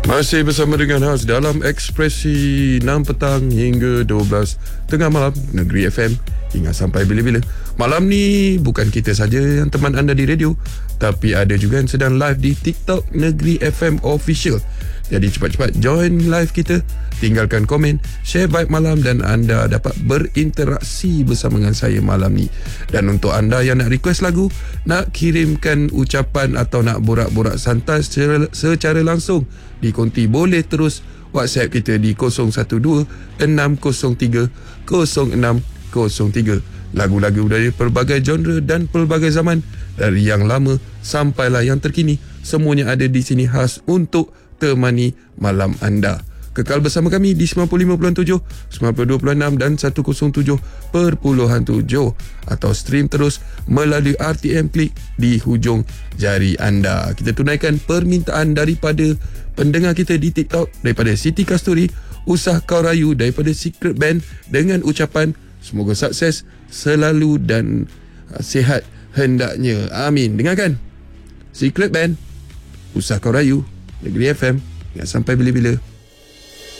Masih bersama dengan Haz dalam Ekspresi 6 petang hingga 12 tengah malam Negeri FM hingga sampai bila-bila. Malam ni bukan kita saja yang teman anda di radio, tapi ada juga yang sedang live di TikTok Negeri FM Official. Jadi cepat-cepat join live kita, tinggalkan komen, share vibe malam dan anda dapat berinteraksi bersama dengan saya malam ni. Dan untuk anda yang nak request lagu, nak kirimkan ucapan atau nak borak-borak santai secara langsung di konti, boleh terus WhatsApp kita di 012-603-0603. Lagu-lagu dari pelbagai genre dan pelbagai zaman, dari yang lama sampailah yang terkini, semuanya ada di sini khas untuk temani malam anda. Kekal bersama kami di 95.7, 92.6 dan 107.7 atau stream terus melalui RTM Klik di hujung jari anda. Kita tunaikan permintaan daripada pendengar kita di TikTok, daripada Siti Kasturi, Usah Kau Rayu daripada Secret Band dengan ucapan semoga sukses selalu dan sihat hendaknya. Amin. Dengarkan Secret Band, Usah Kau Rayu, Negeri FM. Sampai bila-bila.